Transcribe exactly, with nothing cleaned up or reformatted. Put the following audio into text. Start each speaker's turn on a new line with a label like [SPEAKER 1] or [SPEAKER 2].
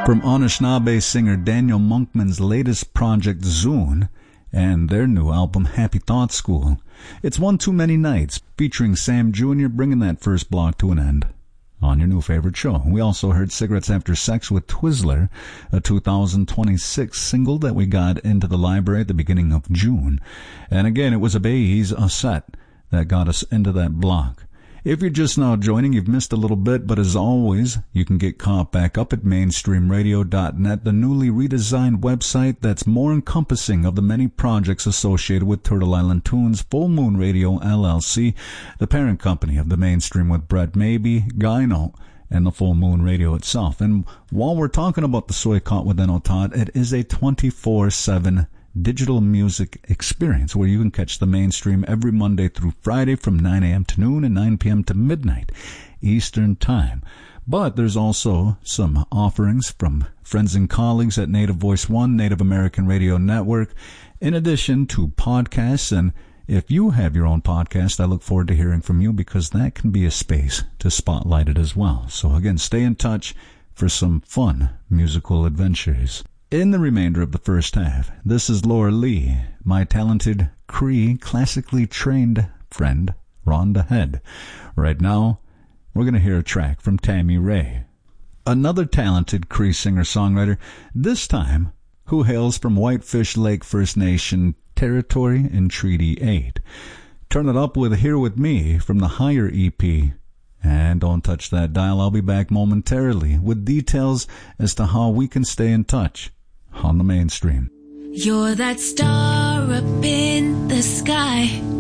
[SPEAKER 1] from Anishinaabe singer Daniel Monkman's latest project, Zune, and their new album, Happy Thought School. It's One Too Many Nights, featuring Sam Junior, bringing that first block to an end on your new favorite show. We also heard Cigarettes After Sex with Twizzler, a two thousand twenty-six single that we got into the library at the beginning of June. And again, it was a Bayes a set that got us into that block. If you're just now joining, you've missed a little bit, but as always, you can get caught back up at mainstream radio dot net, the newly redesigned website that's more encompassing of the many projects associated with Turtle Island Tunes, Full Moon Radio, L L C, the parent company of the Mainstream with Brett Maybe, Gyno, and the Full Moon Radio itself. And while we're talking about the Soy Caught with Todd, it is a twenty-four seven digital music experience where you can catch the Mainstream every Monday through Friday from nine a.m. to noon and nine p.m. to midnight Eastern Time. But there's also some offerings from friends and colleagues at Native Voice One, Native American Radio Network, in addition to podcasts. And if you have your own podcast, I look forward to hearing from you, because that can be a space to spotlight it as well. So again, stay in touch for some fun musical adventures. In the remainder of the first half, this is Laura Lee, my talented Cree classically trained friend, Rhonda Head. Right now, we're going to hear a track from Tammy Ray, another talented Cree singer-songwriter, this time who hails from Whitefish Lake First Nation territory in Treaty eight. Turn it up with Here With Me from the Higher E P. And don't touch that dial. I'll be back momentarily with details as to how we can stay in touch on the Mainstream.
[SPEAKER 2] You're that star up in the sky.